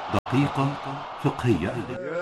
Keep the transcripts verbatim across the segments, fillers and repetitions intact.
دقيقة فقهية.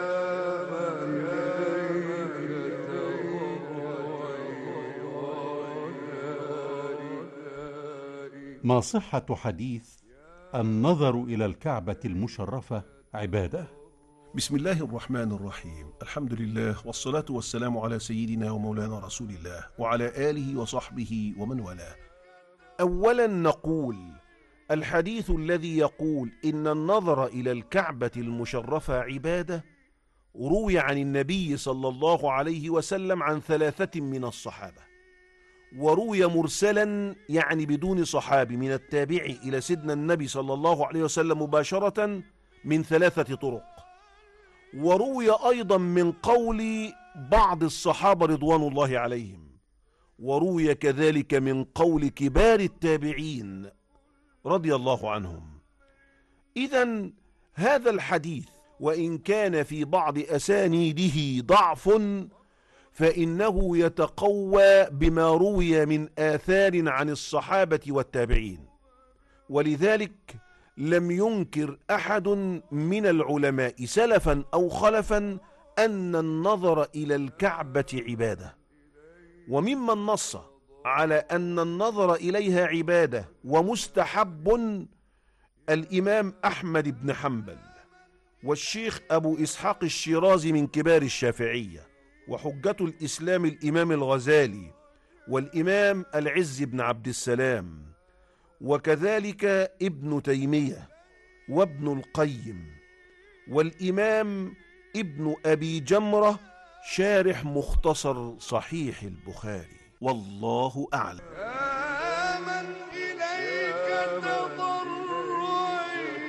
ما صحة حديث النظر إلى الكعبة المشرفة عبادة؟ بسم الله الرحمن الرحيم. الحمد لله والصلاة والسلام على سيدنا ومولانا رسول الله وعلى آله وصحبه ومن والاه. أولا نقول الحديث الذي يقول إن النظر إلى الكعبة المشرفة عبادة روي عن النبي صلى الله عليه وسلم عن ثلاثة من الصحابة، وروي مرسلا يعني بدون صحابي من التابعي إلى سيدنا النبي صلى الله عليه وسلم مباشرة من ثلاثة طرق، وروي أيضا من قول بعض الصحابة رضوان الله عليهم، وروي كذلك من قول كبار التابعين رضي الله عنهم. إذن هذا الحديث وإن كان في بعض أسانيده ضعف فإنه يتقوى بما روي من آثار عن الصحابة والتابعين، ولذلك لم ينكر أحد من العلماء سلفا أو خلفا أن النظر إلى الكعبة عبادة. وممن نص على أن النظر إليها عبادة ومستحب الإمام أحمد بن حنبل، والشيخ أبو إسحاق الشيرازي من كبار الشافعية، وحجة الإسلام الإمام الغزالي، والإمام العز بن عبد السلام، وكذلك ابن تيمية وابن القيم، والإمام ابن أبي جمرة شارح مختصر صحيح البخاري، والله أعلم. آمن إليك تضرعي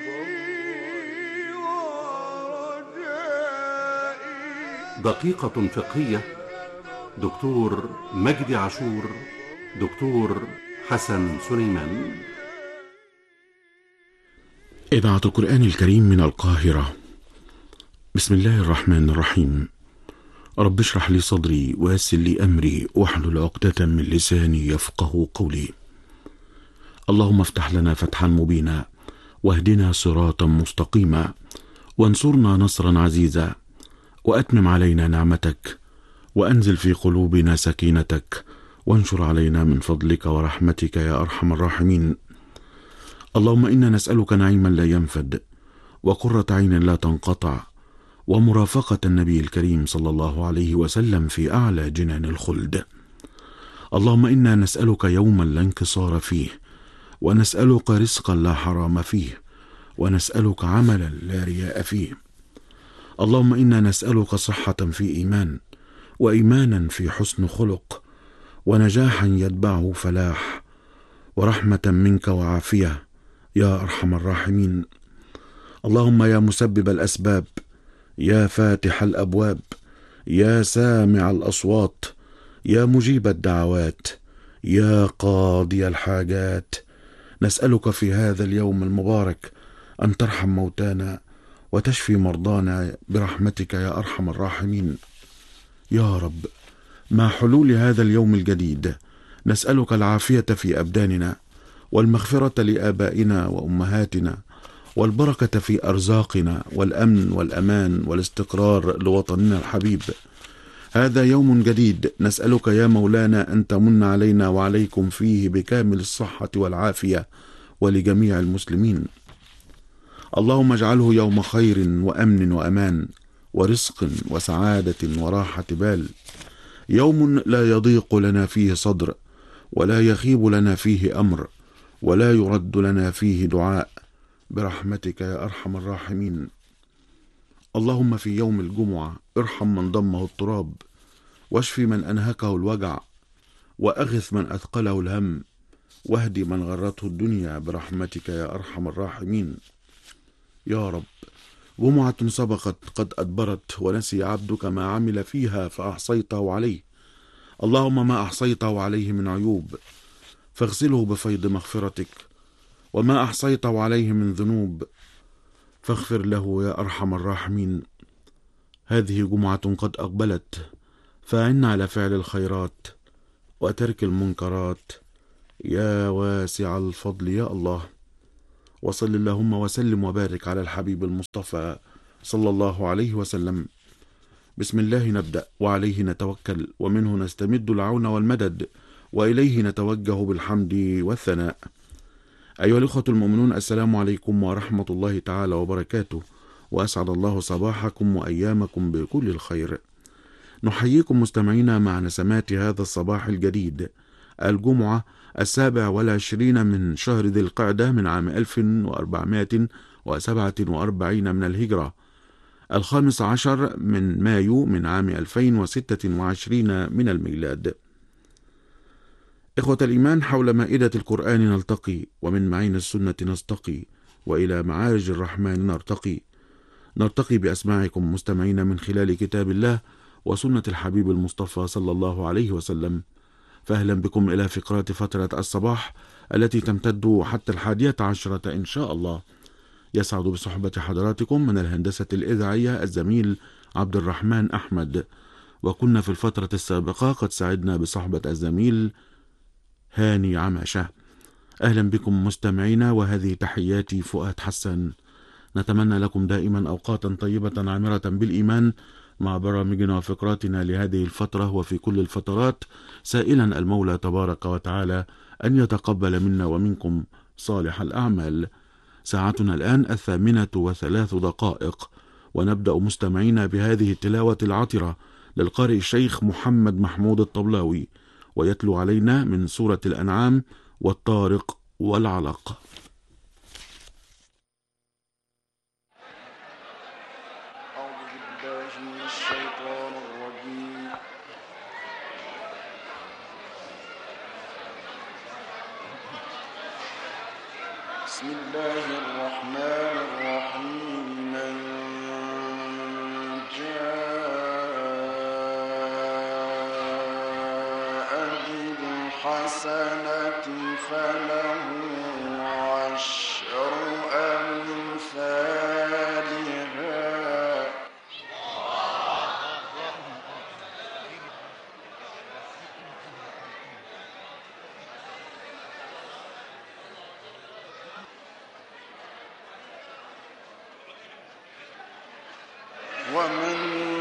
ورجائي. دقيقة فقهية. دكتور مجدي عاشور، دكتور حسن سليمان. إذاعة القرآن الكريم من القاهرة. بسم الله الرحمن الرحيم. رب اشرح لي صدري ويسر لي أمري واحلل عقدة من لساني يفقه قولي. اللهم افتح لنا فتحا مبينا واهدنا صراطا مستقيما وانصرنا نصرا عزيزا وأتمم علينا نعمتك وأنزل في قلوبنا سكينتك وانشر علينا من فضلك ورحمتك يا أرحم الراحمين. اللهم إنا نسألك نعيما لا ينفد وقرة عين لا تنقطع ومرافقة النبي الكريم صلى الله عليه وسلم في أعلى جنان الخلد. اللهم إنا نسألك يوما لا انكسار فيه، ونسألك رزقا لا حرام فيه، ونسألك عملا لا رياء فيه. اللهم إنا نسألك صحة في إيمان، وإيمانا في حسن خلق، ونجاحا يتبعه فلاح، ورحمة منك وعافية يا أرحم الراحمين. اللهم يا مسبب الأسباب، يا فاتح الأبواب، يا سامع الأصوات، يا مجيب الدعوات، يا قاضي الحاجات، نسألك في هذا اليوم المبارك أن ترحم موتانا وتشفي مرضانا برحمتك يا أرحم الراحمين. يا رب، مع حلول هذا اليوم الجديد نسألك العافية في أبداننا، والمغفرة لآبائنا وأمهاتنا، والبركة في أرزاقنا، والأمن والأمان والاستقرار لوطننا الحبيب. هذا يوم جديد نسألك يا مولانا أن تمن علينا وعليكم فيه بكامل الصحة والعافية ولجميع المسلمين. اللهم اجعله يوم خير وأمن وأمان ورزق وسعادة وراحة بال، يوم لا يضيق لنا فيه صدر، ولا يخيب لنا فيه أمر، ولا يرد لنا فيه دعاء، برحمتك يا أرحم الراحمين. اللهم في يوم الجمعة ارحم من ضمه التراب، واشف من أنهكه الوجع، وأغث من أثقله الهم، واهدي من غرته الدنيا برحمتك يا أرحم الراحمين. يا رب، جمعة سبقت قد أدبرت ونسي عبدك ما عمل فيها فأحصيته عليه. اللهم ما أحصيته عليه من عيوب فاغسله بفيض مغفرتك، وما أحصيته عليه من ذنوب فاغفر له يا أرحم الراحمين. هذه جمعة قد أقبلت، فأعنا على فعل الخيرات وترك المنكرات يا واسع الفضل يا الله. وصل اللهم وسلم وبارك على الحبيب المصطفى صلى الله عليه وسلم. بسم الله نبدأ وعليه نتوكل ومنه نستمد العون والمدد وإليه نتوجه بالحمد والثناء. أيها الأخوة المؤمنون، السلام عليكم ورحمة الله تعالى وبركاته، وأسعد الله صباحكم وأيامكم بكل الخير. نحييكم مستمعينا مع نسمات هذا الصباح الجديد، الجمعة السابع والعشرين من شهر ذي القعدة من عام ألف وأربعمائة وسبعة وأربعين من الهجرة، الخامس عشر من مايو من عام ألفين وستة وعشرين من الميلاد. إخوة الإيمان، حول مائدة القرآن نلتقي، ومن معين السنة نستقي، وإلى معارج الرحمن نرتقي. نرتقي بأسماعكم مستمعين من خلال كتاب الله وسنة الحبيب المصطفى صلى الله عليه وسلم. فأهلا بكم إلى فقرات فترة الصباح التي تمتد حتى الحادية عشرة إن شاء الله. يسعد بصحبة حضراتكم من الهندسة الإذاعية الزميل عبد الرحمن أحمد، وكنا في الفترة السابقة قد سعدنا بصحبة الزميل هاني عماشة. أهلا بكم مستمعينا، وهذه تحياتي فؤاد حسن. نتمنى لكم دائما أوقاتا طيبة عامرة بالإيمان مع برامجنا وفقراتنا لهذه الفترة وفي كل الفترات، سائلا المولى تبارك وتعالى أن يتقبل منا ومنكم صالح الأعمال. ساعتنا الآن الثامنة وثلاث دقائق، ونبدأ مستمعينا بهذه التلاوة العطرة للقارئ الشيخ محمد محمود الطبلاوي، ويتلو علينا من سورة الأنعام والطارق والعلق. بسم الله الرحمن الرحيم. من جاء بالحسنة فله عشر أمثالها ومن